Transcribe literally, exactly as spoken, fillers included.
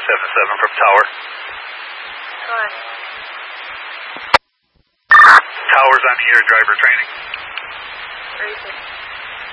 seven seven from Tower. Good. Tower's on the air driver training. Where is it?